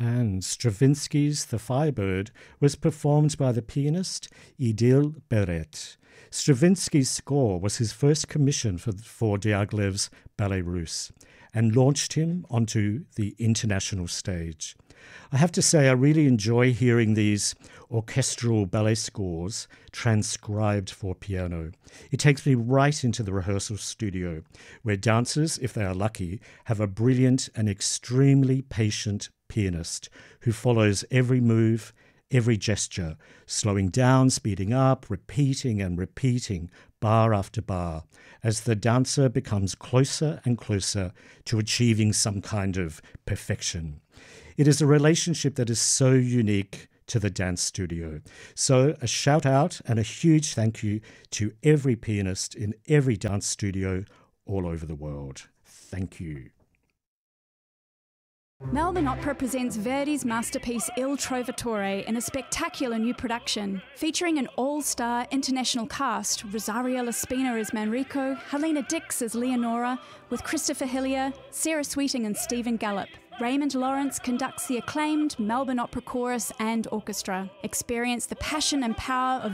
and Stravinsky's The Firebird was performed by the pianist Idil Beret. Stravinsky's score was his first commission for Diaghilev's Ballet Russe and launched him onto the international stage. I have to say I really enjoy hearing these orchestral ballet scores transcribed for piano. It takes me right into the rehearsal studio, where dancers, if they are lucky, have a brilliant and extremely patient pianist who follows every move, every gesture, slowing down, speeding up, repeating and repeating, bar after bar, as the dancer becomes closer and closer to achieving some kind of perfection. It is a relationship that is so unique to the dance studio. So a shout out and a huge thank you to every pianist in every dance studio all over the world. Thank you. Melbourne Opera presents Verdi's masterpiece Il Trovatore in a spectacular new production, featuring an all-star international cast, Rosario Laspina as Manrico, Helena Dix as Leonora, with Christopher Hillier, Sarah Sweeting and Stephen Gallup. Raymond Lawrence conducts the acclaimed Melbourne Opera Chorus and Orchestra. Experience the passion and power of